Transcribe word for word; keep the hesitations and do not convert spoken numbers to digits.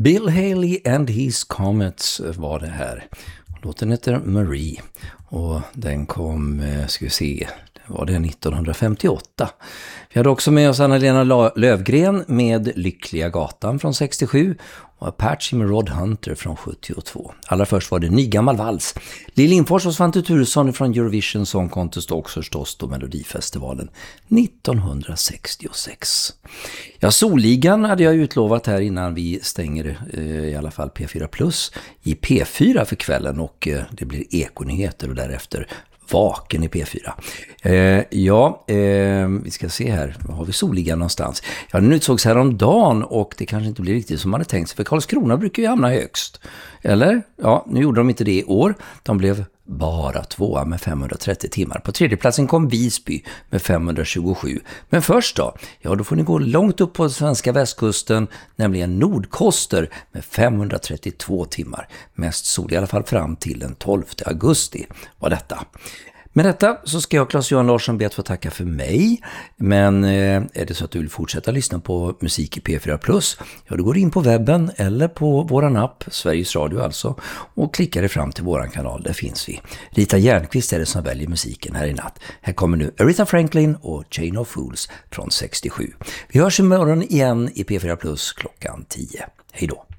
Bill Haley and his Comets var det här. Låten heter Marie och den kom, ska vi se, det var det nittonhundrafemtioåtta. Vi hade också med oss Anna-Lena Lövgren med Lyckliga gatan från sextiosju och Apache med Rod Hunter från sjuttiotvå. Allra först var det Nygammal vals. Lill Lindfors och Svante Thuresson från Eurovision Song Contest och förstås då Melodifestivalen nittonhundrasextiosex. Ja, Solligan hade jag utlovat här innan vi stänger eh, i alla fall P fyra Plus i P fyra för kvällen och eh, det blir Ekonyheter och därefter Vaken i P fyra. Eh, ja, eh, vi ska se här. Var har vi Solligan någonstans? Ja, den utsågs här om dagen och det kanske inte blir riktigt som man hade tänkt sig. För Karlskrona brukar ju hamna högst. Eller? Ja, nu gjorde de inte det i år. De blev bara tvåa med femhundratrettio timmar. På tredje platsen kom Visby med femhundratjugosju. Men först då? Ja, då får ni gå långt upp på svenska västkusten, nämligen Nordkoster med femhundratrettiotvå timmar. Mest sol i alla fall fram till den tolfte augusti var detta. Med detta så ska jag, Claes-Johan Larsson, be att få tacka för mig. Men eh, är det så att du vill fortsätta lyssna på musik i P fyra Plus, ja, då går du in på webben eller på våran app, Sveriges Radio alltså, och klickar dig fram till våran kanal. Där finns vi. Rita Järnqvist är det som väljer musiken här i natt. Här kommer nu Aretha Franklin och Chain of Fools från sextiosju. Vi hörs imorgon igen i P fyra Plus klockan tio. Hej då!